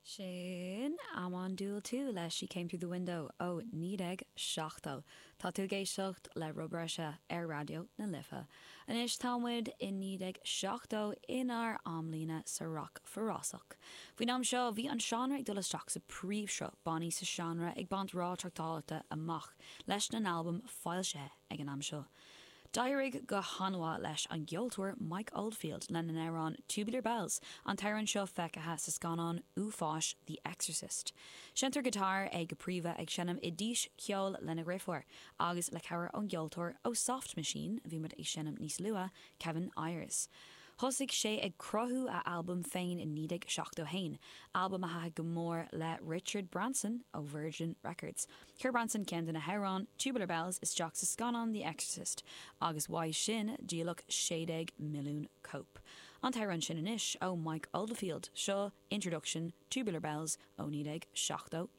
Sin am an dúil tú leis She Came Through the Window ó nídeg seachtó. Tá tú géisiocht le rubriise ar radio na lifa. An is támuid in nídeg seachtó inar amlína sa rock forrásach. Bhí am seo bhí an seanra ag dulasteach sa príomhseo baní sa seanra ag bant rá trachtáilta amach leis na album Fáil sé ag an am seo. Dairig go hanwa leis an geoltóir Mike Oldfield le na Éireann Tubular Bells an teireann seo feicithe sa scanán Úfáis The Exorcist. Sintar guitar ag go príomha ag sinnam I díos ceol le na rifuair agus le cabhar an geoltóir ó Soft Machine a bhí mud ag sinnam níos lua Kevin Ayers. Thosig sé ag crothú a album féin in nídeg seachtó hain. Album a ha go mór le Richard Branson ó Virgin Records. Cur Branson ceann na Héireann Tubular Bells is teach sa scanán The Exorcist, agus waith sin díalach 60 milliún cope. An teireann sin inis ó Mike Oldfield, seo Introduction Tubular Bells ó nídeg seachtó